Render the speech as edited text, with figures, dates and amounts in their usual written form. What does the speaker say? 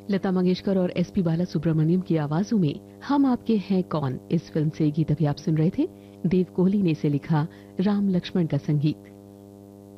लता मंगेशकर और एसपी बालासुब्रमण्यम की आवाजों में हम आपके हैं कौन इस फिल्म से गीत अभी आप सुन रहे थे। देव कोहली ने इसे लिखा, राम लक्ष्मण का संगीत।